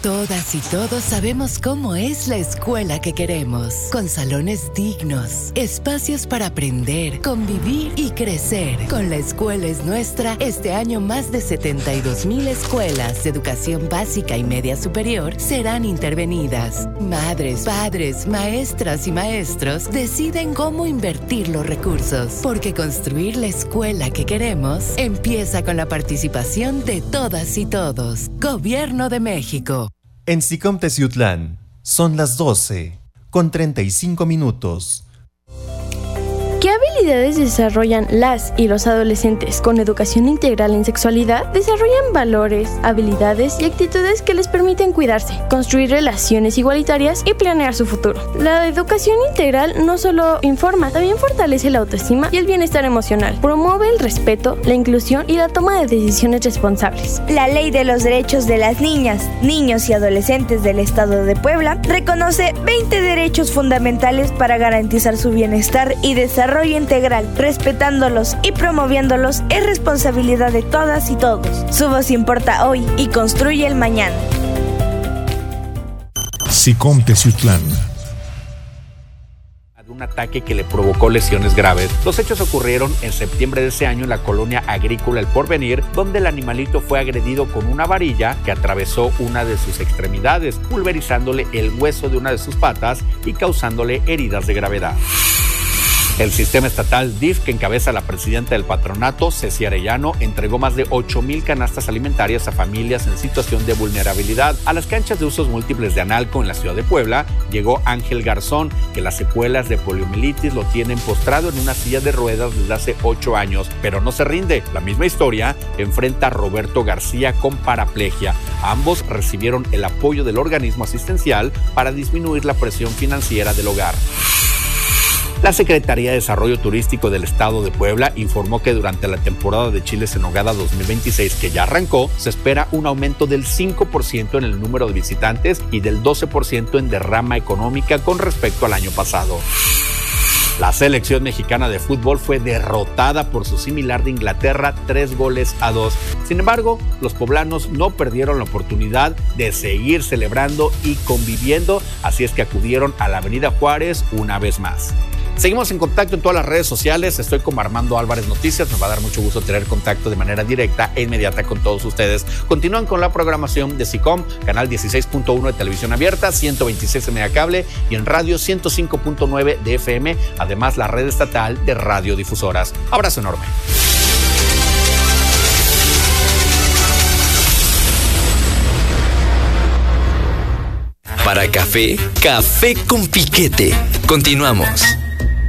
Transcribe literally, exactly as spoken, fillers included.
Todas y todos sabemos cómo es la escuela que queremos, con salones dignos, espacios para aprender, convivir y crecer. Con La Escuela es Nuestra, este año más de setenta y dos mil escuelas de educación básica y media superior serán intervenidas. Madres, padres, maestras y maestros deciden cómo invertir los recursos, porque construir la escuela que queremos empieza con la participación de todas y todos. Gobierno de México. En SICOM Teciutlán son las doce con treinta y cinco minutos. ¿Qué habilidades desarrollan las y los adolescentes con educación integral en sexualidad? Desarrollan valores, habilidades y actitudes que les permiten cuidarse, construir relaciones igualitarias y planear su futuro. La educación integral no solo informa, también fortalece la autoestima y el bienestar emocional. Promueve el respeto, la inclusión y la toma de decisiones responsables. La Ley de los Derechos de las Niñas, Niños y Adolescentes del Estado de Puebla reconoce veinte derechos fundamentales para garantizar su bienestar y desarrollo Desarrollo integral, respetándolos y promoviéndolos es responsabilidad de todas y todos. Su voz importa hoy y construye el mañana. SICOM Teciutlán. Un ataque que le provocó lesiones graves. Los hechos ocurrieron en septiembre de ese año en la colonia agrícola El Porvenir, donde el animalito fue agredido con una varilla que atravesó una de sus extremidades, pulverizándole el hueso de una de sus patas y causándole heridas de gravedad. El sistema estatal D I F, que encabeza la presidenta del patronato, Ceci Arellano, entregó más de ocho mil canastas alimentarias a familias en situación de vulnerabilidad. A las canchas de usos múltiples de Analco, en la ciudad de Puebla, llegó Ángel Garzón, que las secuelas de poliomielitis lo tienen postrado en una silla de ruedas desde hace ocho años, pero no se rinde. La misma historia enfrenta a Roberto García con paraplegia. Ambos recibieron el apoyo del organismo asistencial para disminuir la presión financiera del hogar. La Secretaría de Desarrollo Turístico del Estado de Puebla informó que durante la temporada de chiles en nogada dos mil veintiséis, que ya arrancó, se espera un aumento del cinco por ciento en el número de visitantes y del doce por ciento en derrama económica con respecto al año pasado. La selección mexicana de fútbol fue derrotada por su similar de Inglaterra, tres goles a dos. Sin embargo, los poblanos no perdieron la oportunidad de seguir celebrando y conviviendo, así es que acudieron a la Avenida Juárez una vez más. Seguimos en contacto en todas las redes sociales. Estoy como Armando Álvarez Noticias. Nos va a dar mucho gusto tener contacto de manera directa e inmediata con todos ustedes. Continúan con la programación de SICOM, canal dieciséis punto uno de televisión abierta, ciento veintiséis M de cable y en radio ciento cinco punto nueve de F M. Además, la red estatal de radiodifusoras. Abrazo enorme. Para café, café con piquete. Continuamos.